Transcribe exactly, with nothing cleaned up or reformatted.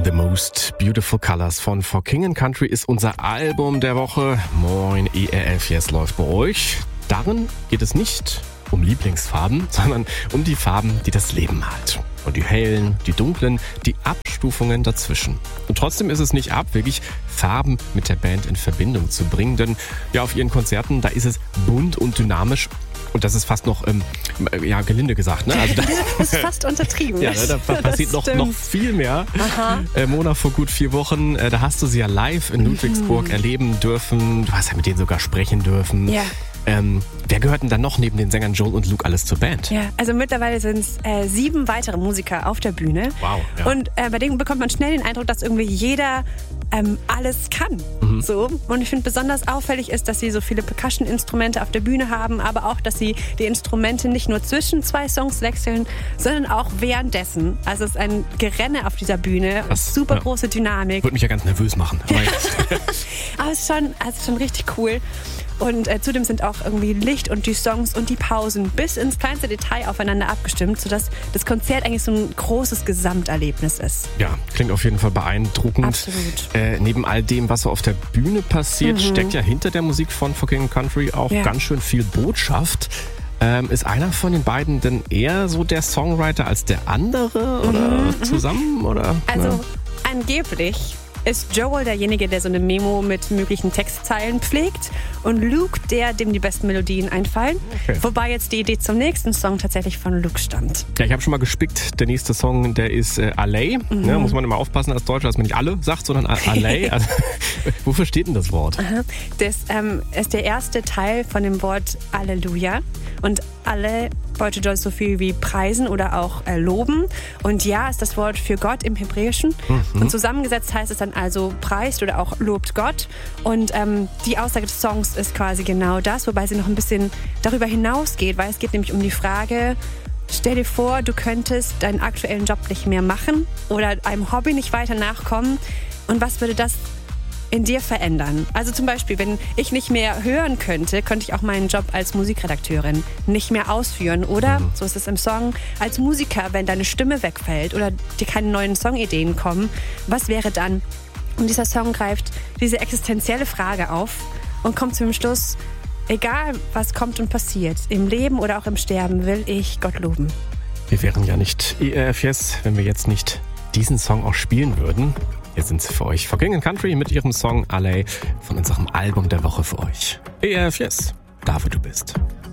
The Most Beautiful Colors von For King and Country ist unser Album der Woche. Moin, E R F Yes läuft bei euch. Darin geht es nicht um Lieblingsfarben, sondern um die Farben, die das Leben malt. Und die hellen, die dunklen, die Abstufungen dazwischen. Und trotzdem ist es nicht abwegig, Farben mit der Band in Verbindung zu bringen. Denn ja, auf ihren Konzerten, da ist es bunt und dynamisch. Und das ist fast noch, ähm, ja, gelinde gesagt, ne? Also da, das ist fast untertrieben. Ja, da, da passiert noch, noch viel mehr. Aha. Äh, Mona, vor gut vier Wochen, äh, da hast du sie ja live in Ludwigsburg mhm. erleben dürfen. Du hast ja mit denen sogar sprechen dürfen. Ja. Ähm, wer gehört denn dann noch neben den Sängern Joel und Luke alles zur Band? Ja, also mittlerweile sind es äh, sieben weitere Musiker auf der Bühne. Wow. Ja. Und äh, bei denen bekommt man schnell den Eindruck, dass irgendwie jeder ähm, alles kann. Mhm. So. Und ich finde besonders auffällig ist, dass sie so viele Percussion-Instrumente auf der Bühne haben, aber auch, dass sie die Instrumente nicht nur zwischen zwei Songs wechseln, sondern auch währenddessen. Also es ist ein Gerenne auf dieser Bühne, das, super ja. große Dynamik. Würde mich ja ganz nervös machen. Aber, aber es ist schon, also schon richtig cool. Und äh, zudem sind auch irgendwie Licht und die Songs und die Pausen bis ins kleinste Detail aufeinander abgestimmt, sodass das Konzert eigentlich so ein großes Gesamterlebnis ist. Ja, klingt auf jeden Fall beeindruckend. Absolut. Äh, neben all dem, was so auf der Bühne passiert, mhm. steckt ja hinter der Musik von For King and Country auch ja. ganz schön viel Botschaft. Ähm, ist einer von den beiden denn eher so der Songwriter als der andere oder mhm. zusammen? Oder? Also ja. angeblich ist Joel derjenige, der so eine Memo mit möglichen Textzeilen pflegt und Luke der, dem die besten Melodien einfallen. Okay. Wobei jetzt die Idee zum nächsten Song tatsächlich von Luke stammt. Ja, ich habe schon mal gespickt. Der nächste Song, der ist äh, Alley. Mhm. Ja, muss man immer aufpassen als Deutscher, dass man nicht alle sagt, sondern Alley. Also, wofür steht denn das Wort? Aha. Das ähm, ist der erste Teil von dem Wort Halleluja. Und alle bedeutet dort so viel wie preisen oder auch äh, loben. Und ja ist das Wort für Gott im Hebräischen. Mhm. Und zusammengesetzt heißt es dann also preist oder auch lobt Gott. Und ähm, die Aussage des Songs ist quasi genau das, wobei sie noch ein bisschen darüber hinausgeht, weil es geht nämlich um die Frage, stell dir vor, du könntest deinen aktuellen Job nicht mehr machen oder einem Hobby nicht weiter nachkommen. Und was würde das in dir verändern? Also zum Beispiel, wenn ich nicht mehr hören könnte, könnte ich auch meinen Job als Musikredakteurin nicht mehr ausführen. Oder, mhm. so ist es im Song, als Musiker, wenn deine Stimme wegfällt oder dir keine neuen Songideen kommen, was wäre dann? Und dieser Song greift diese existenzielle Frage auf und kommt zum Schluss, egal was kommt und passiert, im Leben oder auch im Sterben, will ich Gott loben. Wir wären ja nicht E R F Yes, wenn wir jetzt nicht diesen Song auch spielen würden. Hier sind sie für euch. For King and Country mit ihrem Song Alley von unserem Album der Woche für euch. E R F Yes, da wo du bist.